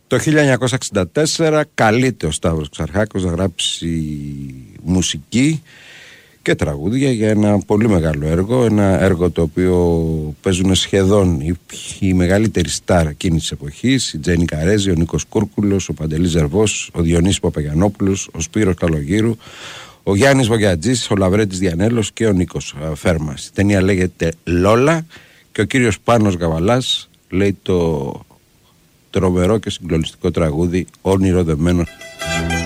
Το 1964 καλείται ο Σταύρος Ξαρχάκος να γράψει μουσική και τραγούδια για ένα πολύ μεγάλο έργο. Ένα έργο το οποίο παίζουν σχεδόν οι μεγαλύτεροι στάρ εκείνης της εποχής. Η Τζένι Καρέζη, ο Νίκος Κούρκουλος, ο Παντελής Ζερβός, ο Διονύσης Παπαγιαννόπουλος, ο Σπύρος Καλογύρου, ο Γιάννης Βογιατζής, ο Λαβρέντης Διανέλος και ο Νίκος Φέρμας. Η ταινία λέγεται Λόλα και ο κύριος Πάνος Γαβαλάς λέει το τρομερό και συγκλονιστικό τραγούδι Όνειρο δεμένο.